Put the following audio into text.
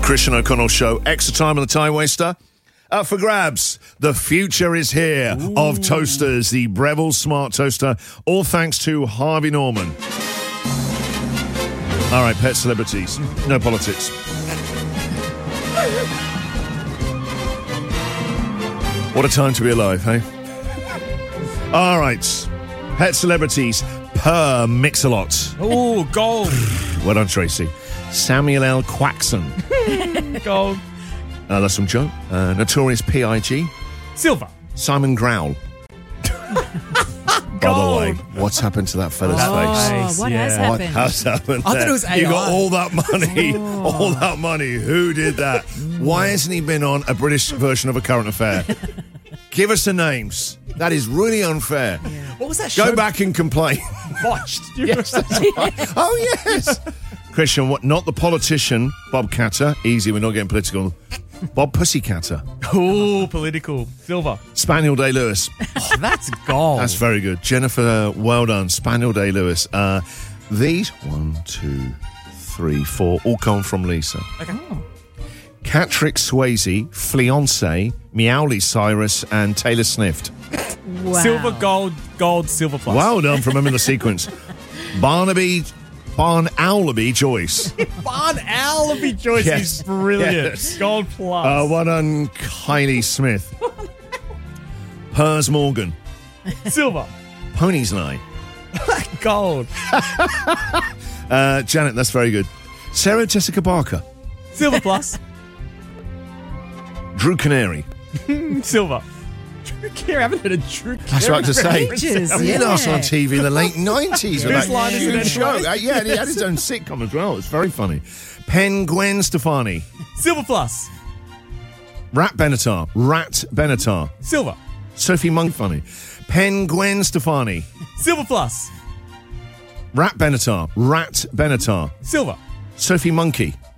Christian O'Connell Show. Extra time on the Time Waster. Up for grabs. The future is here of toasters. The Breville Smart Toaster. All thanks to Harvey Norman. All right, pet celebrities. No politics. What a time to be alive, hey? All right. Pet celebrities per Mix-a-Lot. Oh, gold. Well done, Tracy. Samuel L. Quaxon. Gold. That's from Joe. Notorious P.I.G. Silver. Simon Growl. By the way, what's happened to that fella's face? What has What happened? has happened I there? thought it was You got AI. all that money. All that money. Who did that? Why hasn't he been on a British version of A Current Affair? Give us the names. That is really unfair. What was that show? Go back and complain. Botched. Yes, that's right. Oh, yes. Christian, what? Not the politician, Bob Catter. Easy, we're not getting political. Bob Pussycatter. Oh, political. Silver. Spaniel Day-Lewis. Oh, that's gold. That's very good. Jennifer, well done. Spaniel Day-Lewis. These, 1, 2, 3, 4, all come from Lisa. Okay. Catrick Swayze, Fleonce, Meowly Cyrus, and Taylor Swift. Wow. Silver, gold, silver plus. Well done from him in the sequence. Barnaby Joyce. Barn Allaby Joyce Yes. is brilliant. Yes. Gold plus. Well done, Kylie Smith. Piers Morgan. Silver. Pony's Eye. Gold. Janet, that's very good. Sarah Jessica Parker. Silver plus. Drew Canary. Silver. Drew Carey. I haven't heard of Drew Carey. That's what I was to say. Ages, He yeah. last on TV in the late 90s. with Whose that line is it huge anyway? show. Yeah, and he had his own sitcom as well. It's very funny. Gwen Stefani. Silver plus. Rat Benatar. Silver. Sophie Monk funny. Gwen Stefani. Silver plus. Rat Benatar. Silver. Sophie Monkey.